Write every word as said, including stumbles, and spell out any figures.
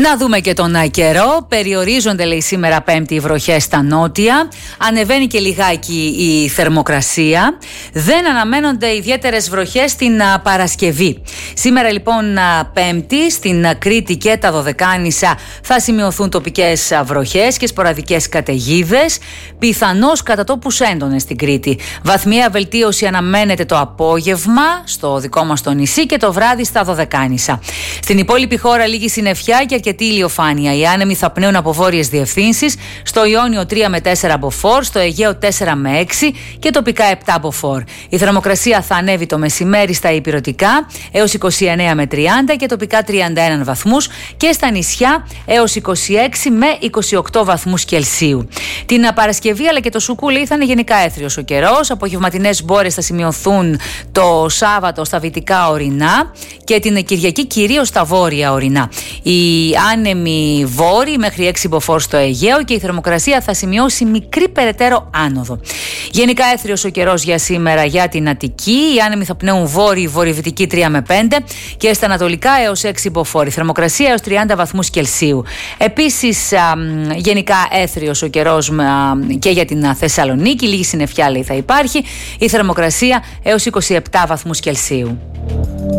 Να δούμε και τον καιρό. Περιορίζονται, λέει, σήμερα Πέμπτη οι βροχές στα νότια. Ανεβαίνει και λιγάκι η θερμοκρασία. Δεν αναμένονται ιδιαίτερες βροχές την Παρασκευή. Σήμερα λοιπόν Πέμπτη στην Κρήτη και τα Δωδεκάνησα θα σημειωθούν τοπικές βροχές και σποραδικές καταιγίδες. Πιθανώς κατά τόπους έντονες στην Κρήτη. Βαθμιαία βελτίωση αναμένεται το απόγευμα στο δικό μας το νησί και το βράδυ στα Δωδεκάνησα. Στην υπόλοιπη χώρα λίγη συννεφιά και αρκετή ηλιοφάνεια. Οι άνεμοι θα πνέουν από βόρειες διευθύνσεις, στο Ιόνιο τρία με τέσσερα μποφόρ, στο Αιγαίο τέσσερα με έξι και τοπικά επτά μποφόρ. Η θερμοκρασία θα ανέβει το μεσημέρι στα ηπειρωτικά έως είκοσι εννέα με τριάντα και τοπικά τριάντα ένα βαθμούς και στα νησιά έως είκοσι έξι με είκοσι οκτώ βαθμούς Κελσίου. Την Παρασκευή αλλά και το Σουκούλι θα είναι γενικά έθριος ο καιρός. Απογευματινές μπόρες θα σημειωθούν το Σάββατο στα βυτικά ορεινά και την Κυριακή κυρίως στα βόρεια ορεινά. Οι άνεμοι βόρειοι μέχρι έξι μποφόρ στο Αιγαίο και η θερμοκρασία θα σημειώσει μικρή περαιτέρω άνοδο. Γενικά έθριος ο καιρός για σήμερα για την Αττική. Οι άνεμοι θα πνέουν βόρειοι, βορειοδυτικοί τρία με πέντε και στα ανατολικά έως έξι μποφόρ. Η θερμοκρασία έως τριάντα βαθμούς Κελσίου. Επίσης, α, γενικά έθριος ο καιρός α, και για την Θεσσαλονίκη. Λίγη συννεφιά, λέει, θα υπάρχει. Η θερμοκρασία έως είκοσι επτά βαθμούς Κελσίου.